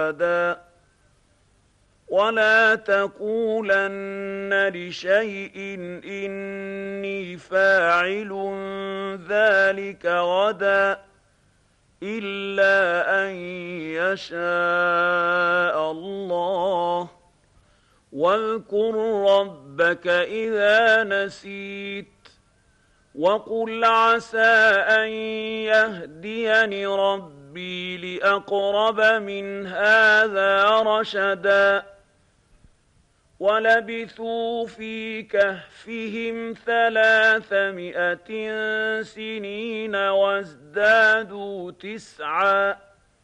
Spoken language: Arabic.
ولا تقولن لشيء إني فاعل ذلك غدا إلا أن يشاء الله. واذكر ربك إذا نسيت وقل عسى أن يهديني ربي لأقرب من هذا رشدا. ولبثوا في كهفهم 300 سنين وازدادوا 9